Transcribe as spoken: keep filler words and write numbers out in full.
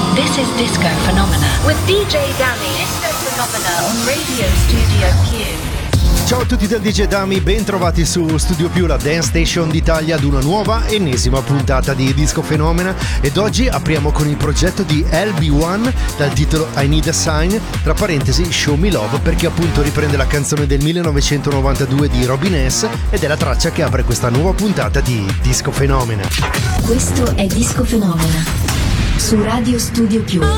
This is Disco Phenomena with D J Dummy. Disco Phenomena on Radio Studio Q. Ciao a tutti del D J Dummy, ben trovati su Studio Più, la Dance Station d'Italia, ad una nuova ennesima puntata di Disco Phenomena. Ed oggi apriamo con il progetto di L B one dal titolo I Need a Sign, tra parentesi Show Me Love, perché appunto riprende la canzone del millenovecentonovantadue di Robin S. ed è la traccia che apre questa nuova puntata di Disco Phenomena. Questo è Disco Phenomena su Radio Studio Più.